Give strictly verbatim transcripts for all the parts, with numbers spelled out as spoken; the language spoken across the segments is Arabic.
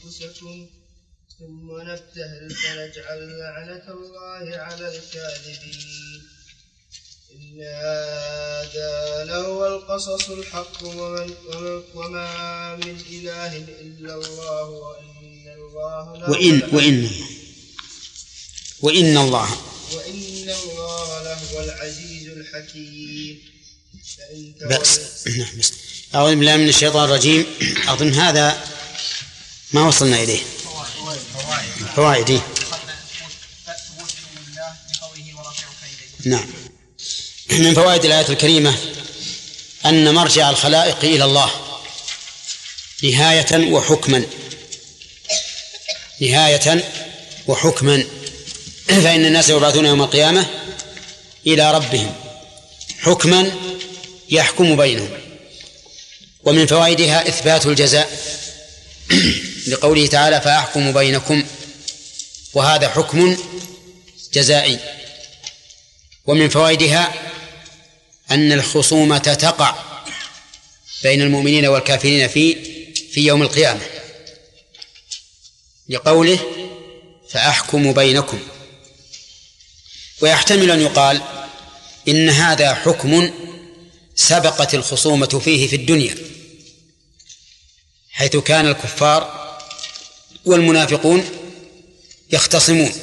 أنفسكم ثم نبتهل فنجعل لعنة الله على الكاذبين إن هذا لهو القصص الحق ومن وما من إله إلا الله وإن الله وإن وإن وإن الله وإن الله لهو العزيز الحكيم. بس أعوذ بالله من الشيطان الرجيم. أظن هذا ما وصلنا إليه. فوائد. نعم. من فوائد الآية الكريمة أن مرجع الخلائق إلى الله نهاية وحكما نهاية وحكما فإن الناس يبعثون يوم القيامة إلى ربهم حكما يحكم بينهم. ومن فوائدها إثبات الجزاء لقوله تعالى فأحكم بينكم، وهذا حكم جزائي. ومن فوائدها أن الخصومة تقع بين المؤمنين والكافرين في في يوم القيامة لقوله فأحكم بينكم. ويحتمل أن يقال إن هذا حكم سبقت الخصومة فيه في الدنيا، حيث كان الكفار والمنافقون يختصمون،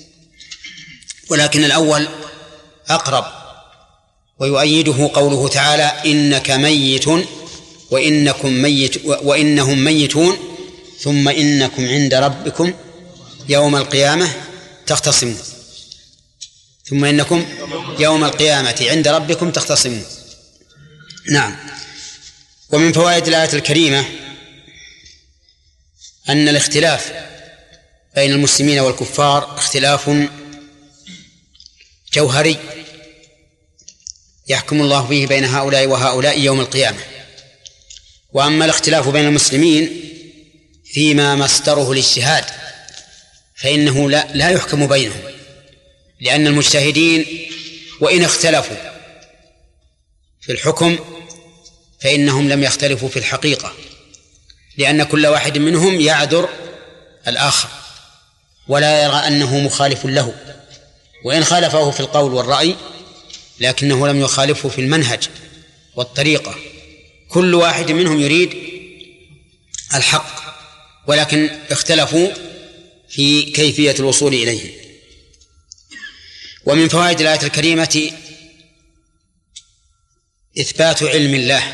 ولكن الأول أقرب. ويؤيده قوله تعالى إنك ميت وإنكم ميت وإنهم ميتون ثم إنكم عند ربكم يوم القيامة تختصمون ثم إنكم يوم القيامة عند ربكم تختصمون. نعم. ومن فوائد الآية الكريمة أن الاختلاف بين المسلمين والكفار اختلاف جوهري يحكم الله فيه بين هؤلاء وهؤلاء يوم القيامة. وأما الاختلاف بين المسلمين فيما مصدره الاجتهاد فإنه لا, لا يحكم بينهم، لأن المجتهدين وإن اختلفوا في الحكم فإنهم لم يختلفوا في الحقيقة، لأن كل واحد منهم يعذر الآخر ولا يرى أنه مخالف له، وإن خالفه في القول والرأي لكنه لم يخالفه في المنهج والطريقة. كل واحد منهم يريد الحق، ولكن اختلفوا في كيفية الوصول إليه. ومن فوائد الآية الكريمة إثبات علم الله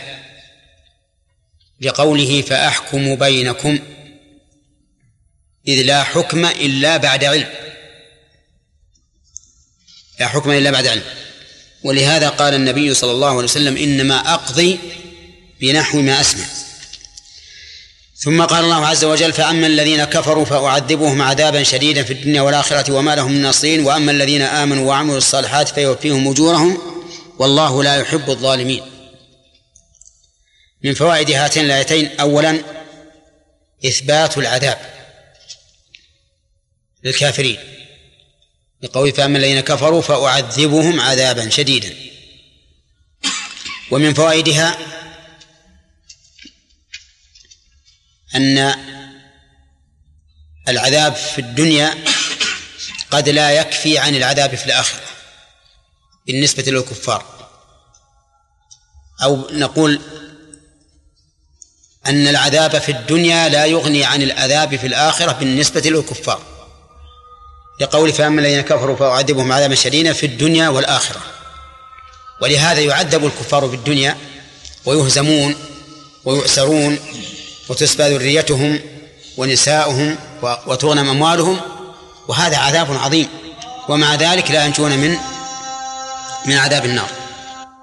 لقوله فأحكم بينكم، إذ لا حكم إلا بعد علم لا حكم إلا بعد علم. ولهذا قال النبي صلى الله عليه وسلم إنما أقضي بنحو ما أسمع. ثم قال الله عز وجل فأما الذين كفروا فأعذبهم عذابا شديدا في الدنيا والآخرة وما لهم من ناصرين وأما الذين آمنوا وعملوا الصالحات فيوفيهم أجورهم والله لا يحب الظالمين. من فوائد هاتين الآيتين أولا إثبات العذاب للكافرين بقوله فأما الذين كفروا فأعذبهم عذابا شديدا. ومن فوائدها أن العذاب في الدنيا قد لا يكفي عن العذاب في الآخرة بالنسبة للكفار، أو نقول أن العذاب في الدنيا لا يغني عن العذاب في الآخرة بالنسبة للكفار لقول فأما الذين كفروا فأعذبهم عذابا شديدا في الدنيا والآخرة. ولهذا يعذب الكفار في الدنيا ويهزمون ويؤسرون وتسبى ذريتهم ونساؤهم وتغنم أموالهم، وهذا عذاب عظيم، ومع ذلك لا ينجون من من عذاب النار.